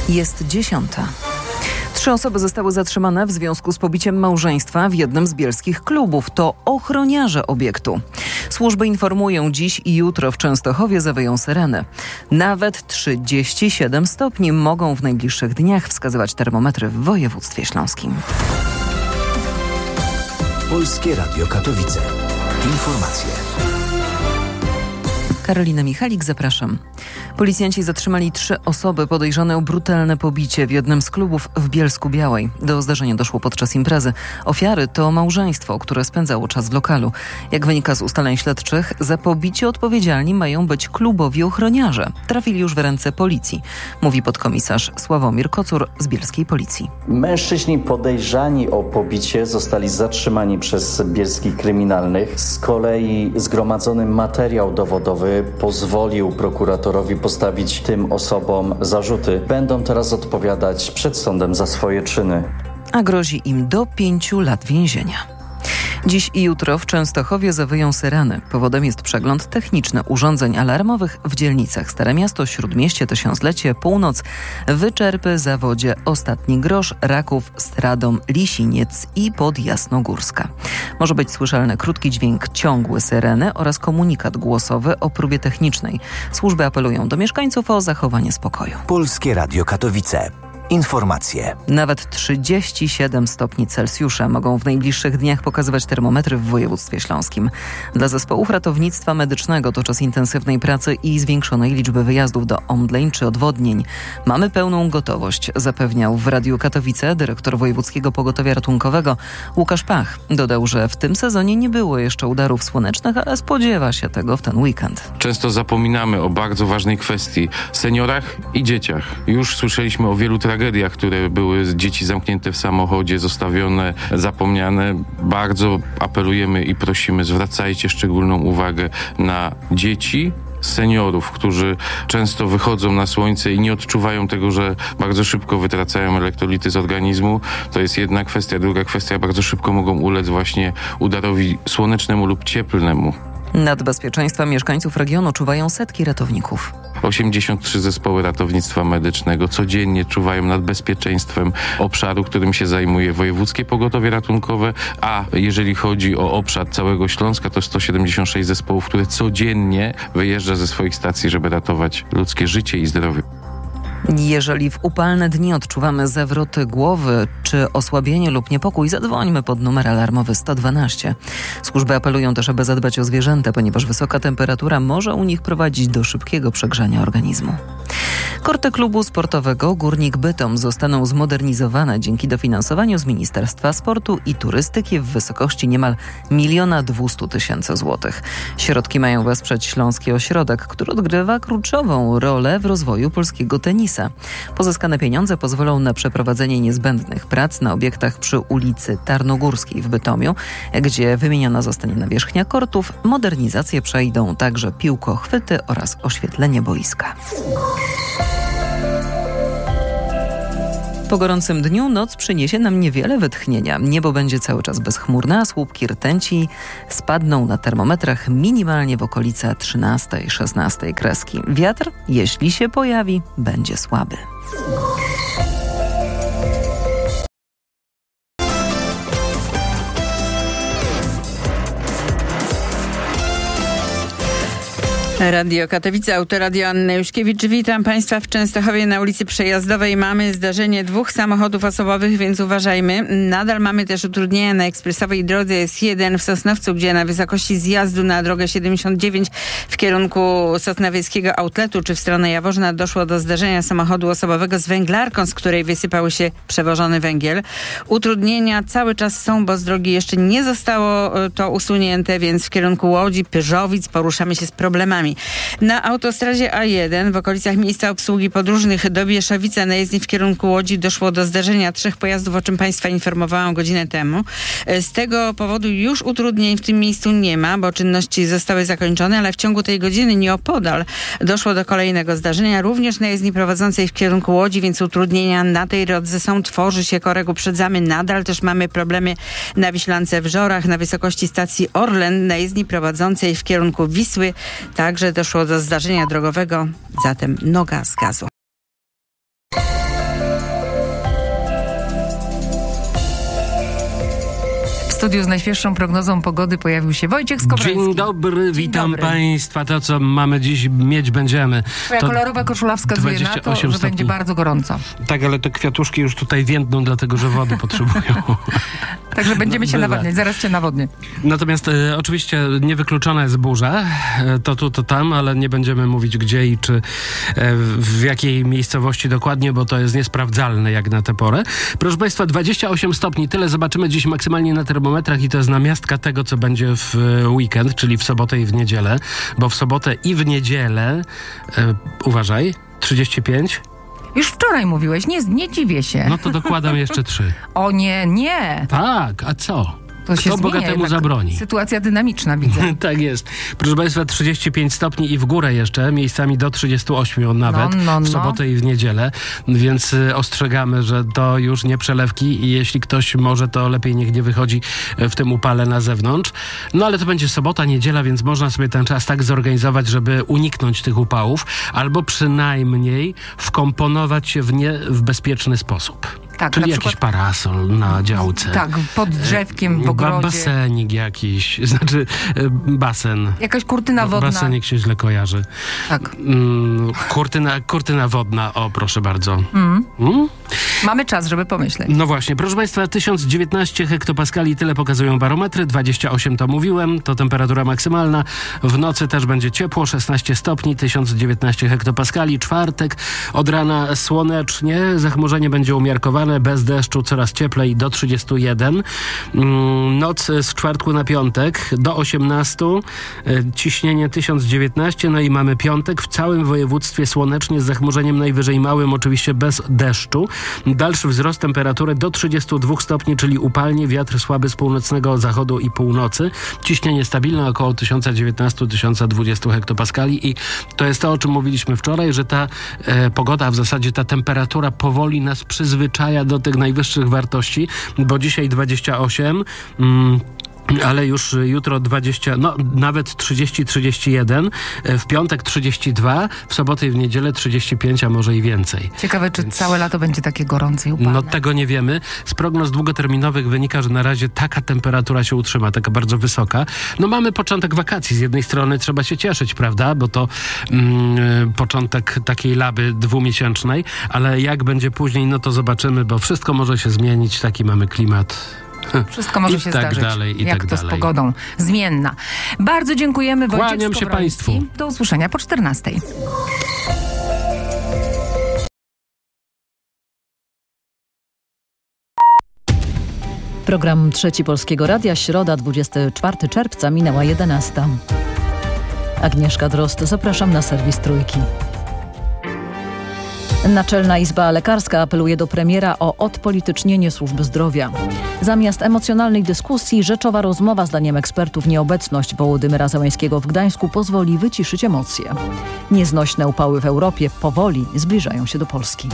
Jest 10. 3 osoby zostały zatrzymane w związku z pobiciem małżeństwa w jednym z bielskich klubów. To ochroniarze obiektu. Służby informują, dziś i jutro w Częstochowie zawyją syreny. Nawet 37 stopni mogą w najbliższych dniach wskazywać termometry w województwie śląskim. Polskie Radio Katowice. Informacje. Karolina Michalik, zapraszam. Policjanci zatrzymali 3 osoby podejrzane o brutalne pobicie w jednym z klubów w Bielsku-Białej. Do zdarzenia doszło podczas imprezy. Ofiary to małżeństwo, które spędzało czas w lokalu. Jak wynika z ustaleń śledczych, za pobicie odpowiedzialni mają być klubowi ochroniarze. Trafili już w ręce policji, mówi podkomisarz Sławomir Kocur z bielskiej policji. Mężczyźni podejrzani o pobicie zostali zatrzymani przez bielskich kryminalnych. Z kolei zgromadzony materiał dowodowy pozwolił prokuratorowi postawić tym osobom zarzuty. Będą teraz odpowiadać przed sądem za swoje czyny. A grozi im do 5 lat więzienia. Dziś i jutro w Częstochowie zawyją syreny. Powodem jest przegląd techniczny urządzeń alarmowych w dzielnicach Stare Miasto, Śródmieście, Tysiąclecie, Północ, Wyczerpy, Zawodzie, Ostatni Grosz, Raków, Stradom, Lisiniec i Podjasnogórska. Może być słyszalny krótki dźwięk ciągły syreny oraz komunikat głosowy o próbie technicznej. Służby apelują do mieszkańców o zachowanie spokoju. Polskie Radio Katowice. Informacje. Nawet 37 stopni Celsjusza mogą w najbliższych dniach pokazywać termometry w województwie śląskim. Dla zespołów ratownictwa medycznego to czas intensywnej pracy i zwiększonej liczby wyjazdów do omdleń czy odwodnień. Mamy pełną gotowość, zapewniał w Radiu Katowice dyrektor Wojewódzkiego Pogotowia Ratunkowego Łukasz Pach. Dodał, że w tym sezonie nie było jeszcze udarów słonecznych, ale spodziewa się tego w ten weekend. Często zapominamy o bardzo ważnej kwestii – seniorach i dzieciach. Już słyszeliśmy o wielu tragediach, które były dzieci zamknięte w samochodzie, zostawione, zapomniane. Bardzo apelujemy i prosimy, zwracajcie szczególną uwagę na dzieci, seniorów, którzy często wychodzą na słońce i nie odczuwają tego, że bardzo szybko wytracają elektrolity z organizmu. To jest jedna kwestia. Druga kwestia, bardzo szybko mogą ulec właśnie udarowi słonecznemu lub cieplnemu. Nad bezpieczeństwem mieszkańców regionu czuwają setki ratowników. 83 zespoły ratownictwa medycznego codziennie czuwają nad bezpieczeństwem obszaru, którym się zajmuje Wojewódzkie Pogotowie Ratunkowe, a jeżeli chodzi o obszar całego Śląska, to 176 zespołów, które codziennie wyjeżdża ze swoich stacji, żeby ratować ludzkie życie i zdrowie. Jeżeli w upalne dni odczuwamy zawroty głowy czy osłabienie lub niepokój, zadzwońmy pod numer alarmowy 112. Służby apelują też, aby zadbać o zwierzęta, ponieważ wysoka temperatura może u nich prowadzić do szybkiego przegrzania organizmu. Korty klubu sportowego Górnik Bytom zostaną zmodernizowane dzięki dofinansowaniu z Ministerstwa Sportu i Turystyki w wysokości niemal 1 200 000 złotych. Środki mają wesprzeć Śląski Ośrodek, który odgrywa kluczową rolę w rozwoju polskiego tenisa. Pozyskane pieniądze pozwolą na przeprowadzenie niezbędnych prac na obiektach przy ulicy Tarnogórskiej w Bytomiu, gdzie wymieniona zostanie nawierzchnia kortów. Modernizację przejdą także piłkochwyty oraz oświetlenie boiska. Po gorącym dniu noc przyniesie nam niewiele wytchnienia. Niebo będzie cały czas bezchmurne, a słupki rtęci spadną na termometrach minimalnie w okolice 13-16 kreski. Wiatr, jeśli się pojawi, będzie słaby. Radio Katowice, Autoradio Anna Juszkiewicz. Witam Państwa w Częstochowie na ulicy Przejazdowej. Mamy zdarzenie 2 samochodów osobowych, więc uważajmy. Nadal mamy też utrudnienia na ekspresowej drodze S1 w Sosnowcu, gdzie na wysokości zjazdu na drogę 79 w kierunku Sosnowieckiego Outletu czy w stronę Jaworzna doszło do zdarzenia samochodu osobowego z węglarką, z której wysypał się przewożony węgiel. Utrudnienia cały czas są, bo z drogi jeszcze nie zostało to usunięte, więc w kierunku Łodzi, Pyrzowic poruszamy się z problemami. Na autostradzie A1 w okolicach miejsca obsługi podróżnych do Bieszowica na jezdni w kierunku Łodzi doszło do zdarzenia 3 pojazdów, o czym Państwa informowałam godzinę temu. Z tego powodu już utrudnień w tym miejscu nie ma, bo czynności zostały zakończone, ale w ciągu tej godziny nieopodal doszło do kolejnego zdarzenia, również na jezdni prowadzącej w kierunku Łodzi, więc utrudnienia na tej drodze są. Tworzy się korek, uprzedzamy. Nadal też mamy problemy na Wiślance w Żorach, na wysokości stacji Orlen, na jezdni prowadzącej w kierunku Wisły. Także doszło do zdarzenia drogowego, zatem noga z gazu. studiu z najświeższą prognozą pogody pojawił się Wojciech Skowroński. Dzień dobry, witam dobry. Państwa. To, co mamy dziś, mieć będziemy. Twoja To kolorowa koszula wskazuje na to, że 28 stopni. będzie bardzo gorąco. Tak, ale te kwiatuszki już tutaj więdną, dlatego że wody potrzebują. Także będziemy cię bywa. nawadniać, zaraz cię nawodnię. Natomiast oczywiście niewykluczona jest burza. To tu, to tam, ale nie będziemy mówić gdzie i czy w jakiej miejscowości dokładnie, bo to jest niesprawdzalne jak na tę porę. Proszę Państwa, 28 stopni. Tyle zobaczymy dziś maksymalnie na termometrach i to jest namiastka tego, co będzie w weekend, czyli w sobotę i w niedzielę. Bo w sobotę i w niedzielę, uważaj, 35. Już wczoraj mówiłeś, nie dziwię się. No to dokładam jeszcze 3. O nie. Tak, a co? To się Kto zmienia bogatemu jednak. zabroni? Sytuacja dynamiczna, widzę. Tak jest. Proszę Państwa, 35 stopni i w górę jeszcze, miejscami do 38 nawet, w sobotę i w niedzielę, więc ostrzegamy, że to już nie przelewki i jeśli ktoś może, to lepiej niech nie wychodzi w tym upale na zewnątrz. No ale to będzie sobota, niedziela, więc można sobie ten czas tak zorganizować, żeby uniknąć tych upałów, albo przynajmniej wkomponować się w bezpieczny sposób. Tak, czyli na jakiś przykład parasol na działce. Tak, pod drzewkiem, w ogrodzie. Basenik jakiś, znaczy basen. Jakaś kurtyna wodna. Basenik się źle kojarzy. Tak. Kurtyna wodna, o proszę bardzo. Mamy czas, żeby pomyśleć. No właśnie, proszę Państwa, 1019 hektopaskali, tyle pokazują barometry, 28 to mówiłem, to temperatura maksymalna. W nocy też będzie ciepło, 16 stopni, 1019 hektopaskali. Czwartek od rana słonecznie, zachmurzenie będzie umiarkowane, bez deszczu, coraz cieplej, do 31. Noc z czwartku na piątek do 18, ciśnienie 1019, no i mamy piątek, w całym województwie słonecznie, z zachmurzeniem najwyżej małym, oczywiście bez deszczu. Dalszy wzrost temperatury do 32 stopni, czyli upalnie, wiatr słaby z północnego zachodu i północy. Ciśnienie stabilne, około 1019-1020 hektopaskali i to jest to, o czym mówiliśmy wczoraj, że ta pogoda, w zasadzie ta temperatura powoli nas przyzwyczaja do tych najwyższych wartości, bo dzisiaj 28, ale już jutro 20, no nawet 30-31, w piątek 32, w sobotę i w niedzielę 35, a może i więcej. Ciekawe, czy całe lato będzie takie gorące i upalne. No tego nie wiemy. Z prognoz długoterminowych wynika, że na razie taka temperatura się utrzyma, taka bardzo wysoka. No mamy początek wakacji. Z jednej strony trzeba się cieszyć, prawda? Bo to początek takiej laby dwumiesięcznej, ale jak będzie później, no to zobaczymy, bo wszystko może się zmienić. Taki mamy klimat. Wszystko może się zdarzyć. Jak to z pogodą? Zmienna. Bardzo dziękujemy. Wojciech Kłaniam się Państwu. Do usłyszenia po 14. Program Trzeci Polskiego Radia, środa, 24 czerwca, minęła 11. Agnieszka Drozd, zapraszam na serwis Trójki. Naczelna Izba Lekarska apeluje do premiera o odpolitycznienie służby zdrowia. Zamiast emocjonalnej dyskusji, rzeczowa rozmowa, zdaniem ekspertów, nieobecność Wołodymyra Zełenskiego w Gdańsku pozwoli wyciszyć emocje. Nieznośne upały w Europie powoli zbliżają się do Polski.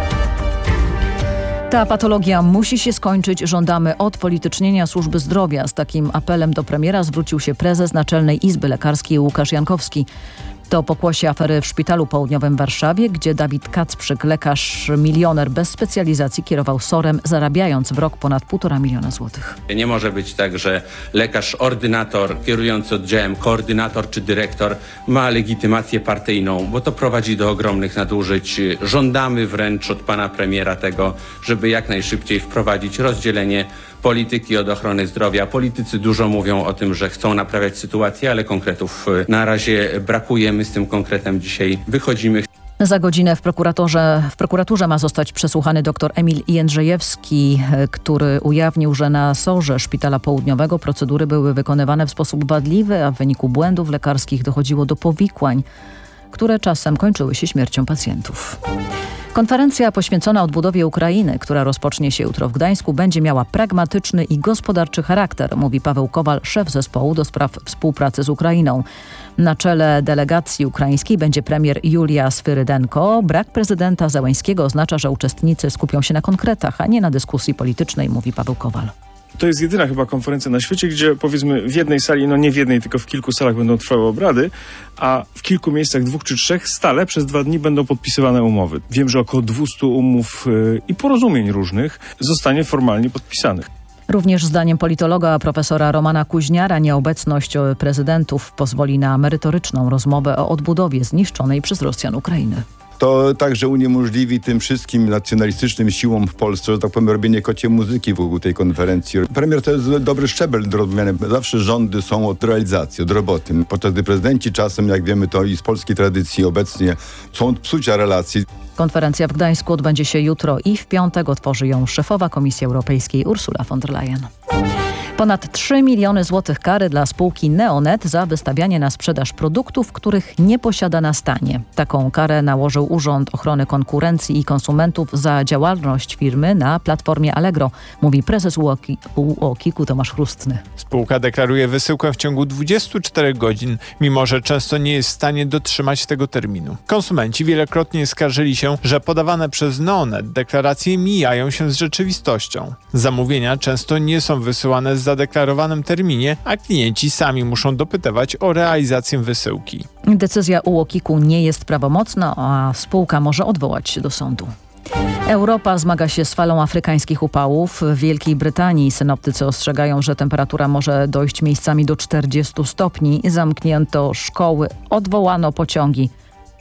Ta patologia musi się skończyć. Żądamy odpolitycznienia służby zdrowia. Z takim apelem do premiera zwrócił się prezes Naczelnej Izby Lekarskiej Łukasz Jankowski. To pokłosie afery w Szpitalu Południowym w Warszawie, gdzie Dawid Kacprzyk, lekarz milioner bez specjalizacji, kierował SOR-em, zarabiając w rok ponad 1,5 miliona złotych. Nie może być tak, że lekarz ordynator, kierujący oddziałem, koordynator czy dyrektor ma legitymację partyjną, bo to prowadzi do ogromnych nadużyć. Żądamy wręcz od pana premiera tego, żeby jak najszybciej wprowadzić rozdzielenie polityki od ochrony zdrowia. Politycy dużo mówią o tym, że chcą naprawiać sytuację, ale konkretów na razie brakuje. My z tym konkretem dzisiaj wychodzimy. Za godzinę w prokuraturze ma zostać przesłuchany dr Emil Jędrzejewski, który ujawnił, że na SOR-ze Szpitala Południowego procedury były wykonywane w sposób wadliwy, a w wyniku błędów lekarskich dochodziło do powikłań, które czasem kończyły się śmiercią pacjentów. Konferencja poświęcona odbudowie Ukrainy, która rozpocznie się jutro w Gdańsku, będzie miała pragmatyczny i gospodarczy charakter, mówi Paweł Kowal, szef zespołu do spraw współpracy z Ukrainą. Na czele delegacji ukraińskiej będzie premier Julia Swyrydenko. Brak prezydenta Zełenskiego oznacza, że uczestnicy skupią się na konkretach, a nie na dyskusji politycznej, mówi Paweł Kowal. To jest jedyna chyba konferencja na świecie, gdzie powiedzmy w jednej sali, no nie w jednej, tylko w kilku salach będą trwały obrady, a w kilku miejscach, 2 czy 3, stale przez 2 dni będą podpisywane umowy. Wiem, że około 200 umów i porozumień różnych zostanie formalnie podpisanych. Również zdaniem politologa profesora Romana Kuźniara nieobecność prezydentów pozwoli na merytoryczną rozmowę o odbudowie zniszczonej przez Rosjan Ukrainy. To także uniemożliwi tym wszystkim nacjonalistycznym siłom w Polsce, że tak powiem, robienie kociej muzyki wokół tej konferencji. Premier to jest dobry szczebel do rozmawiania. Zawsze rządy są od realizacji, od roboty. Podczas gdy prezydenci czasem, jak wiemy, to i z polskiej tradycji obecnie są od psucia relacji. Konferencja w Gdańsku odbędzie się jutro i w piątek otworzy ją szefowa Komisji Europejskiej Ursula von der Leyen. Ponad 3 miliony złotych kary dla spółki Neonet za wystawianie na sprzedaż produktów, których nie posiada na stanie. Taką karę nałożył Urząd Ochrony Konkurencji i Konsumentów za działalność firmy na platformie Allegro, mówi prezes UOKiK-u Tomasz Chrustny. Spółka deklaruje wysyłkę w ciągu 24 godzin, mimo że często nie jest w stanie dotrzymać tego terminu. Konsumenci wielokrotnie skarżyli się, że podawane przez Neonet deklaracje mijają się z rzeczywistością. Zamówienia często nie są wysyłane w zadeklarowanym terminie, a klienci sami muszą dopytywać o realizację wysyłki. Decyzja UOKiK-u nie jest prawomocna, a spółka może odwołać się do sądu. Europa zmaga się z falą afrykańskich upałów. W Wielkiej Brytanii synoptycy ostrzegają, że temperatura może dojść miejscami do 40 stopni. Zamknięto szkoły, odwołano pociągi.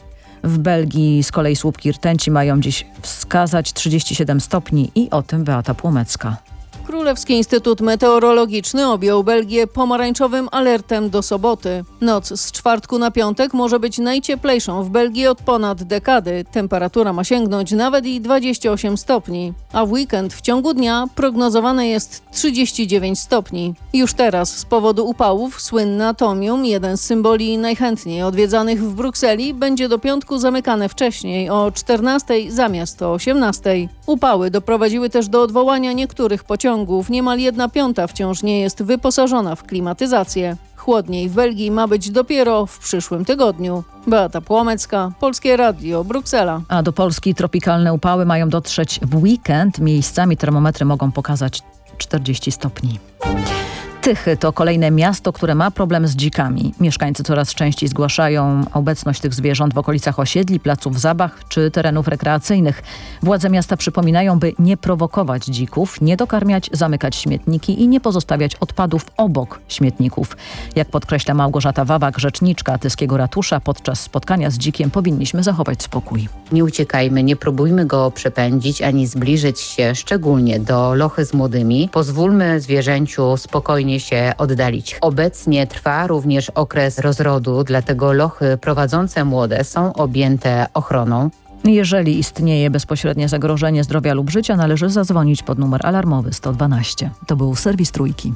W Belgii z kolei słupki rtęci mają dziś wskazać 37 stopni i o tym Beata Płomecka. Królewski Instytut Meteorologiczny objął Belgię pomarańczowym alertem do soboty. Noc z czwartku na piątek może być najcieplejszą w Belgii od ponad dekady. Temperatura ma sięgnąć nawet i 28 stopni. A w weekend w ciągu dnia prognozowane jest 39 stopni. Już teraz z powodu upałów słynny Atomium, jeden z symboli najchętniej odwiedzanych w Brukseli, będzie do piątku zamykane wcześniej, o 14 zamiast o 18. Upały doprowadziły też do odwołania niektórych pociągów. Niemal 1/5 wciąż nie jest wyposażona w klimatyzację. Chłodniej w Belgii ma być dopiero w przyszłym tygodniu. Beata Płomecka, Polskie Radio, Bruksela. A do Polski tropikalne upały mają dotrzeć w weekend. Miejscami termometry mogą pokazać 40 stopni. Tychy to kolejne miasto, które ma problem z dzikami. Mieszkańcy coraz częściej zgłaszają obecność tych zwierząt w okolicach osiedli, placów zabaw czy terenów rekreacyjnych. Władze miasta przypominają, by nie prowokować dzików, nie dokarmiać, zamykać śmietniki i nie pozostawiać odpadów obok śmietników. Jak podkreśla Małgorzata Wawak, rzeczniczka tyskiego ratusza, podczas spotkania z dzikiem powinniśmy zachować spokój. Nie uciekajmy, nie próbujmy go przepędzić ani zbliżyć się szczególnie do lochy z młodymi. Pozwólmy zwierzęciu spokojnie się oddalić. Obecnie trwa również okres rozrodu, dlatego lochy prowadzące młode są objęte ochroną. Jeżeli istnieje bezpośrednie zagrożenie zdrowia lub życia, należy zadzwonić pod numer alarmowy 112. To był serwis Trójki.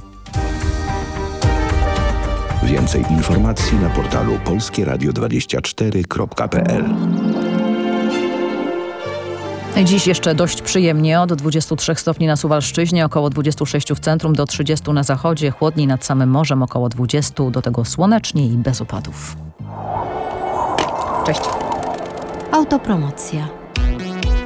Więcej informacji na portalu polskieradio24.pl. Dziś jeszcze dość przyjemnie, od 23 stopni na Suwalszczyźnie, około 26 w centrum, do 30 na zachodzie, chłodniej nad samym morzem, około 20, do tego słonecznie i bez opadów. Cześć. Autopromocja.